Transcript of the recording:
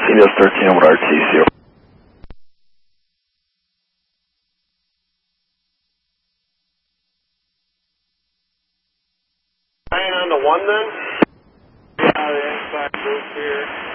CBS 13 with RTC. Hanging on to one then? Yeah, the inside group here.